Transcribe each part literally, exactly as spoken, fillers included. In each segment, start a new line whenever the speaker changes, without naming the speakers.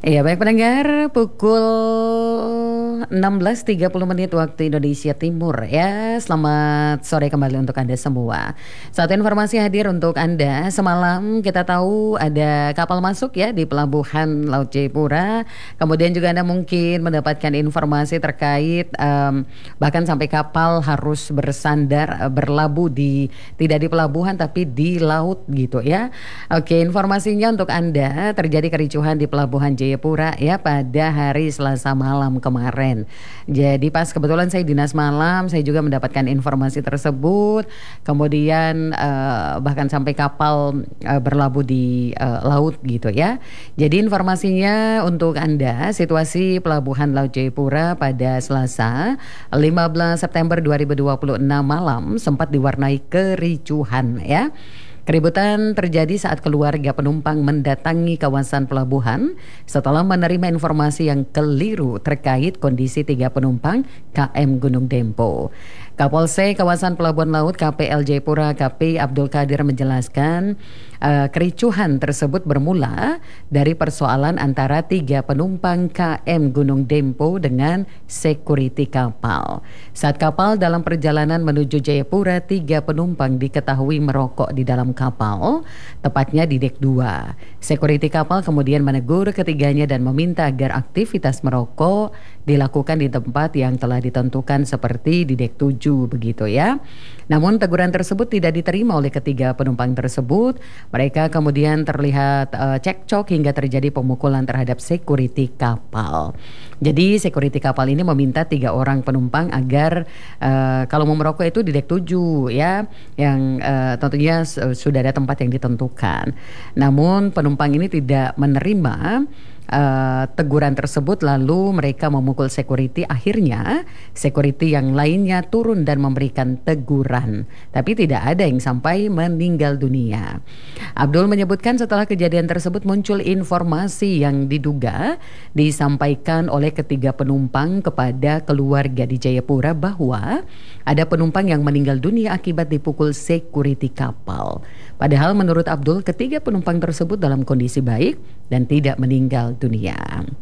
Iya, baik pendengar, pukul enam belas tiga puluh menit waktu Indonesia Timur ya. Selamat sore kembali untuk Anda semua. Satu informasi hadir untuk Anda. Semalam kita tahu ada kapal masuk ya di Pelabuhan Laut Jayapura. Kemudian juga Anda mungkin mendapatkan informasi terkait um, bahkan sampai kapal harus bersandar berlabuh di tidak di pelabuhan tapi di laut gitu ya. Oke, informasinya untuk Anda, terjadi kericuhan di Pelabuhan Jayapura ya pada hari Selasa malam kemarin. Jadi pas kebetulan saya dinas malam, saya juga mendapatkan informasi tersebut. Kemudian uh, bahkan sampai kapal uh, berlabuh di uh, laut gitu ya. Jadi informasinya untuk Anda, situasi Pelabuhan Laut Jayapura pada Selasa lima belas September dua ribu dua puluh enam malam sempat diwarnai kericuhan ya. Keributan terjadi saat keluarga penumpang mendatangi kawasan pelabuhan setelah menerima informasi yang keliru terkait kondisi tiga penumpang K M Gunung Dempo. Kapolsek Kawasan Pelabuhan Laut K P L Jayapura K P Abdul Qadir menjelaskan uh, kericuhan tersebut bermula dari persoalan antara tiga penumpang K M Gunung Dempo dengan security kapal. Saat kapal dalam perjalanan menuju Jayapura, tiga penumpang diketahui merokok di dalam kapal, tepatnya di dek dua. Security kapal kemudian menegur ketiganya dan meminta agar aktivitas merokok dilakukan di tempat yang telah ditentukan seperti di dek tujuh begitu ya. Namun teguran tersebut tidak diterima oleh ketiga penumpang tersebut. Mereka kemudian terlihat uh, cekcok hingga terjadi pemukulan terhadap security kapal. Jadi security kapal ini meminta tiga orang penumpang agar uh, kalau mau merokok itu di dek tujuh ya, yang uh, tentunya sudah ada tempat yang ditentukan. Namun penumpang ini tidak menerima Uh, teguran tersebut, lalu mereka memukul security. Akhirnya security yang lainnya turun dan memberikan teguran, tapi tidak ada yang sampai meninggal dunia. Abdul menyebutkan setelah kejadian tersebut muncul informasi yang diduga disampaikan oleh ketiga penumpang kepada keluarga di Jayapura bahwa ada penumpang yang meninggal dunia akibat dipukul security kapal. Padahal menurut Abdul, ketiga penumpang tersebut dalam kondisi baik dan tidak meninggal dunia.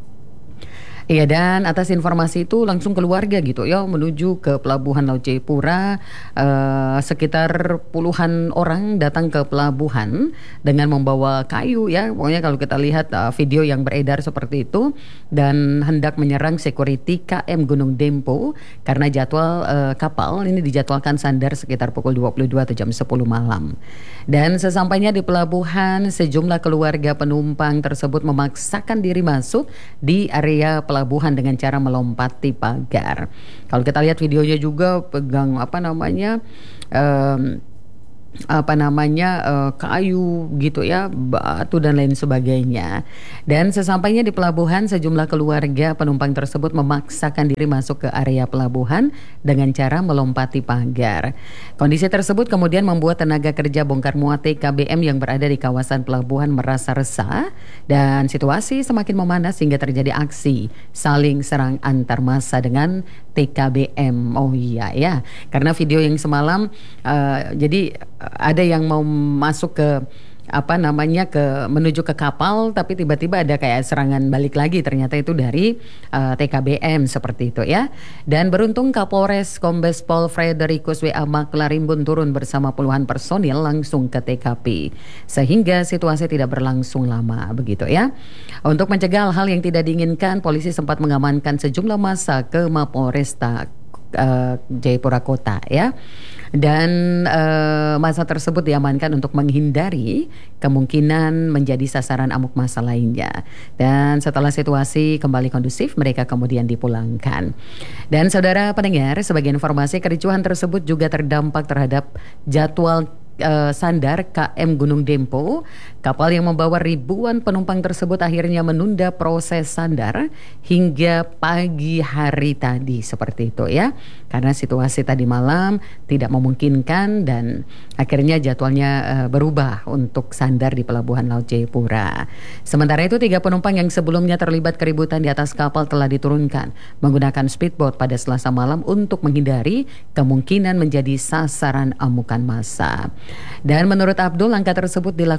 Iya, dan atas informasi itu langsung keluarga gitu ya menuju ke Pelabuhan Laut Jayapura. Uh, sekitar puluhan orang datang ke pelabuhan dengan membawa kayu ya. Pokoknya kalau kita lihat uh, video yang beredar seperti itu, dan hendak menyerang security K M Gunung Dempo karena jadwal uh, kapal ini dijadwalkan sandar sekitar pukul dua puluh dua atau jam sepuluh malam. Dan sesampainya di pelabuhan, sejumlah keluarga penumpang tersebut memaksakan diri masuk di area pelabuhan pelabuhan dengan cara melompati pagar. Kalau kita lihat videonya juga pegang apa namanya um, apa namanya uh, kayu gitu ya, batu dan lain sebagainya. Dan sesampainya di pelabuhan, sejumlah keluarga penumpang tersebut memaksakan diri masuk ke area pelabuhan dengan cara melompati pagar. Kondisi tersebut kemudian membuat tenaga kerja bongkar muat T K B M yang berada di kawasan pelabuhan merasa resah, dan situasi semakin memanas hingga terjadi aksi saling serang antar massa dengan T K B M. Oh iya ya, karena video yang semalam uh, jadi ada yang mau masuk ke apa namanya ke menuju ke kapal, tapi tiba-tiba ada kayak serangan balik lagi, ternyata itu dari uh, T K B M seperti itu ya. Dan beruntung Kapolres Kombes Pol Frederikus W A Maklarimbun turun bersama puluhan personil langsung ke T K P sehingga situasi tidak berlangsung lama begitu ya. Untuk mencegah hal yang tidak diinginkan, polisi sempat mengamankan sejumlah massa ke Mapolresta uh, Jayapura Kota ya. Dan uh, massa tersebut diamankan untuk menghindari kemungkinan menjadi sasaran amuk massa lainnya. Dan setelah situasi kembali kondusif, mereka kemudian dipulangkan. Dan saudara pendengar, sebagai informasi, kericuhan tersebut juga terdampak terhadap jadwal Uh, sandar K M Gunung Dempo. Kapal yang membawa ribuan penumpang tersebut akhirnya menunda proses sandar hingga pagi hari tadi seperti itu ya, karena situasi tadi malam tidak memungkinkan dan akhirnya jadwalnya uh, berubah untuk sandar di Pelabuhan Laut Jayapura. Sementara itu, tiga penumpang yang sebelumnya terlibat keributan di atas kapal telah diturunkan menggunakan speedboat pada Selasa malam untuk menghindari kemungkinan menjadi sasaran amukan massa. Dan menurut Abdul, langkah tersebut dilakukan sebagai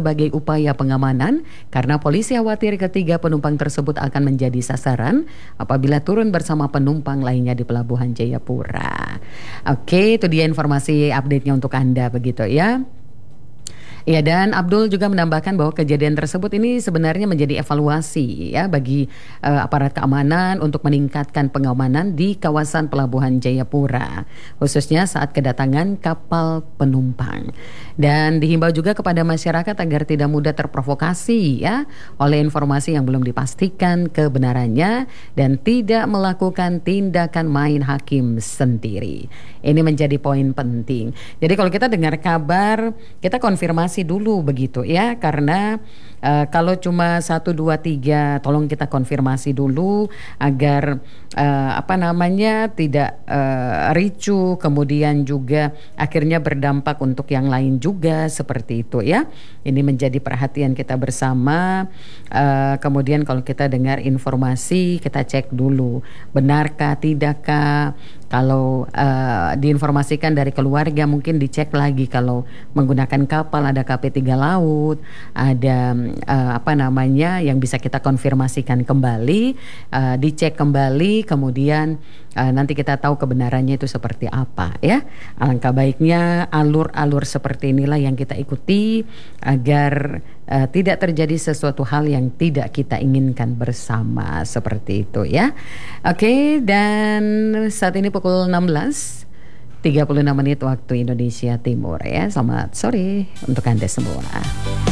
sebagai upaya pengamanan karena polisi khawatir ketiga penumpang tersebut akan menjadi sasaran apabila turun bersama penumpang lainnya di Pelabuhan Jayapura. Oke, itu dia informasi update-nya untuk Anda begitu ya. Ya, dan Abdul juga menambahkan bahwa kejadian tersebut ini sebenarnya menjadi evaluasi ya bagi uh, aparat keamanan untuk meningkatkan pengamanan di kawasan Pelabuhan Jayapura, khususnya saat kedatangan kapal penumpang. Dan dihimbau juga kepada masyarakat agar tidak mudah terprovokasi ya oleh informasi yang belum dipastikan kebenarannya dan tidak melakukan tindakan main hakim sendiri. Ini menjadi poin penting. Jadi kalau kita dengar kabar, kita konfirmasi dulu begitu ya, karena uh, kalau cuma satu dua tiga tolong kita konfirmasi dulu agar uh, apa namanya tidak uh, ricu, kemudian juga akhirnya berdampak untuk yang lain juga seperti itu ya. Ini menjadi perhatian kita bersama. Uh, kemudian kalau kita dengar informasi, kita cek dulu benarkah tidakkah. Kalau uh, diinformasikan dari keluarga, mungkin dicek lagi kalau menggunakan kapal ada K P tiga laut, ada uh, apa namanya yang bisa kita konfirmasikan kembali, uh, dicek kembali, kemudian uh, nanti kita tahu kebenarannya itu seperti apa ya. Alangkah baiknya alur-alur seperti inilah yang kita ikuti agar uh, tidak terjadi sesuatu hal yang tidak kita inginkan bersama seperti itu ya. Oke, dan saat ini pukul enam belas tiga puluh enam menit waktu Indonesia Timur ya. Selamat sore untuk Anda semua.